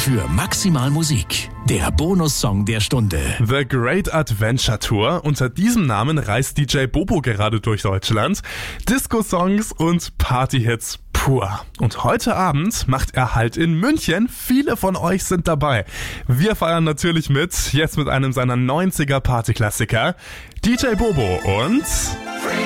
für Maximal Musik. Der Bonussong der Stunde. The Great Adventure Tour. Unter diesem Namen reist DJ Bobo gerade durch Deutschland. Disco-Songs und Party-Hits pur. Und heute Abend macht er Halt in München. Viele von euch sind dabei. Wir feiern natürlich mit, jetzt mit einem seiner 90er Partyklassiker. DJ Bobo und...